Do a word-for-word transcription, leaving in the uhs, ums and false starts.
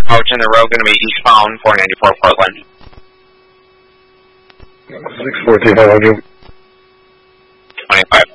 approaching the road, going to be eastbound four ninety-four Portland. six fourteen, how are you? twenty-five